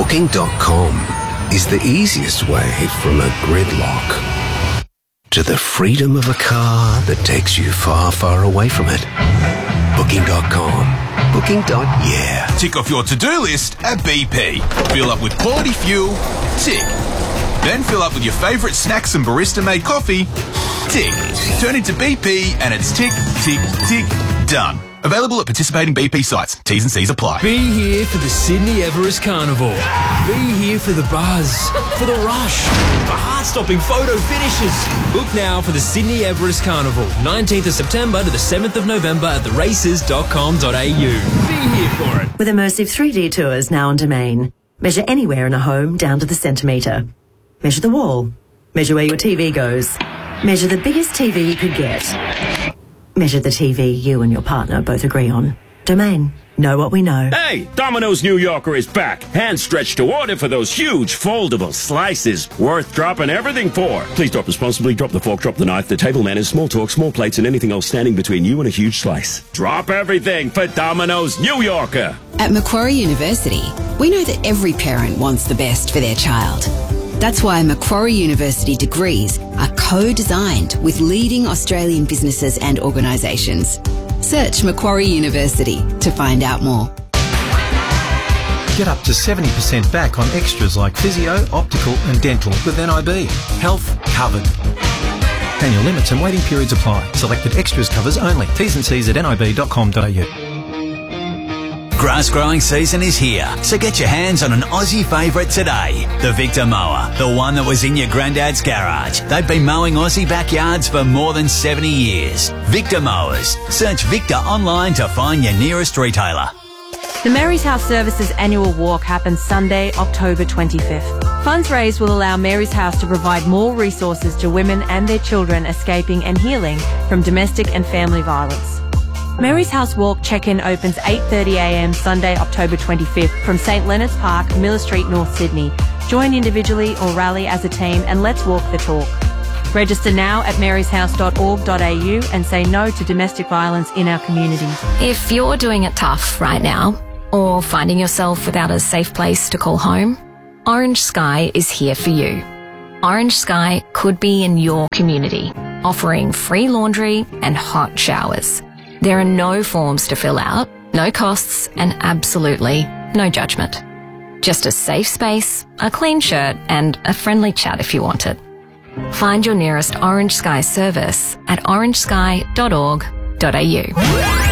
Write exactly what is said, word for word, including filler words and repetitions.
Booking dot com is the easiest way from a gridlock to the freedom of a car that takes you far, far away from it. Booking dot com. Booking. Yeah. Tick off your to-do list at B P. Fill up with quality fuel. Tick. Then fill up with your favourite snacks and barista-made coffee. Tick. Turn into B P and it's tick, tick, tick, done. Available at participating B P sites. T's and C's apply. Be here for the Sydney Everest Carnival. Be here for the buzz, for the rush, for heart-stopping photo finishes. Book now for the Sydney Everest Carnival, nineteenth of September to the seventh of November at the races dot com dot a u. Be here for it. With immersive three D tours now on Domain. Measure anywhere in a home down to the centimetre. Measure the wall. Measure where your T V goes. Measure the biggest T V you could get. Measure the T V you and your partner both agree on. Domain. Know what we know. Hey, Domino's New Yorker is back. Hand stretched to order for those huge foldable slices. Worth dropping everything for. Please drop responsibly. Drop the fork, drop the knife, the table manners, small talk, small plates, and anything else standing between you and a huge slice. Drop everything for Domino's New Yorker. At Macquarie University, we know that every parent wants the best for their child. That's why Macquarie University degrees are co-designed with leading Australian businesses and organisations. Search Macquarie University to find out more. Get up to seventy percent back on extras like physio, optical and dental with N I B. Health covered. Annual limits and waiting periods apply. Selected extras covers only. T's and C's at N I B dot com dot a u. Grass growing season is here, so get your hands on an Aussie favourite today. The Victor Mower, the one that was in your granddad's garage. They've been mowing Aussie backyards for more than seventy years. Victor Mowers. Search Victor online to find your nearest retailer. The Mary's House Services annual walk happens Sunday, October twenty-fifth. Funds raised will allow Mary's House to provide more resources to women and their children escaping and healing from domestic and family violence. Mary's House Walk check-in opens eight thirty a m Sunday, October twenty-fifth from St Leonard's Park, Miller Street, North Sydney. Join individually or rally as a team and let's walk the talk. Register now at marys house dot org dot a u and say no to domestic violence in our community. If you're doing it tough right now or finding yourself without a safe place to call home, Orange Sky is here for you. Orange Sky could be in your community, offering free laundry and hot showers. There are no forms to fill out, no costs, and absolutely no judgment. Just a safe space, a clean shirt, and a friendly chat if you want it. Find your nearest Orange Sky service at orange sky dot org dot a u.